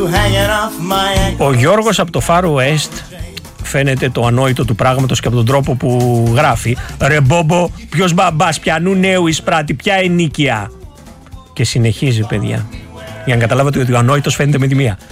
Ο Γιώργος από το Far West φαίνεται το ανόητο του πράγματος και από τον τρόπο που γράφει. Ρε Μπόμπο, ποιος μπαμπάς, πιανού νέου εισπράτη, ποια ενίκεια. Και συνεχίζει, παιδιά. Για να καταλάβετε ότι ο ανόητος φαίνεται με τη μία.